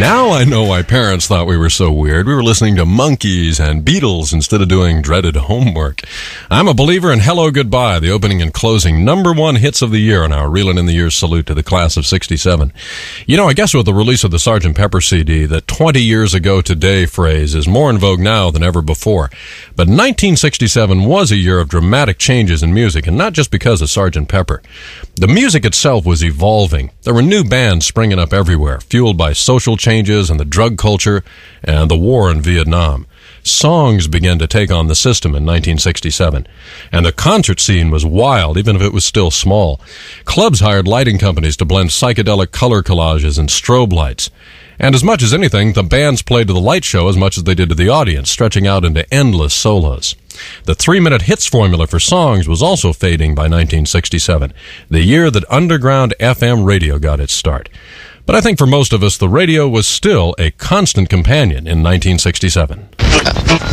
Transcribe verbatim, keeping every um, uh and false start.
Now I know why parents thought we were so weird. We were listening to Monkees and Beatles instead of doing dreaded homework. I'm a believer in Hello Goodbye, the opening and closing number one hits of the year on our Reelin' in the Years salute to the class of sixty-seven. You know, I guess with the release of the Sergeant Pepper C D, the twenty years ago today phrase is more in vogue now than ever before. But nineteen sixty-seven was a year of dramatic changes in music, and not just because of Sergeant Pepper. The music itself was evolving. There were new bands springing up everywhere, fueled by social changes and the drug culture and the war in Vietnam. Songs began to take on the system in nineteen sixty-seven. And the concert scene was wild, even if it was still small. Clubs hired lighting companies to blend psychedelic color collages and strobe lights. And as much as anything, the bands played to the light show as much as they did to the audience, stretching out into endless solos. The three-minute hits formula for songs was also fading by nineteen sixty-seven, the year that underground F M radio got its start. But I think for most of us, the radio was still a constant companion in nineteen sixty-seven.